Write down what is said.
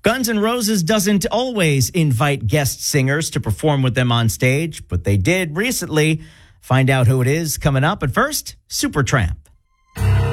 Guns N' Roses doesn't always invite guest singers to perform with them on stage, but they did recently. Find out who it is coming up. But first, Supertramp.